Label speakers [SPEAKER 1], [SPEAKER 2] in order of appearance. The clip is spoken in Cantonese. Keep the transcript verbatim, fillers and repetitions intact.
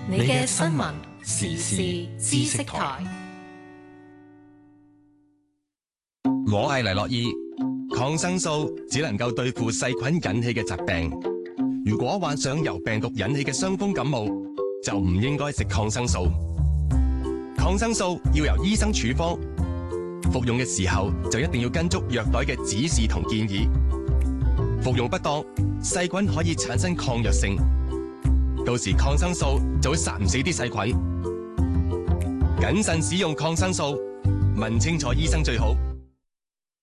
[SPEAKER 1] 你嘅新聞時事知識台。
[SPEAKER 2] 我係黎樂意。抗生素只能夠對付細菌引起嘅疾病。如果患上由病毒引起嘅傷風感冒，就唔應該食抗生素。抗生素要由醫生處方，服用嘅時候就一定要跟足藥袋嘅指示同建議。服用不當，細菌可以產生抗藥性，到時抗生素就會殺唔死啲細菌。謹慎使用抗生素，問清楚醫生最好。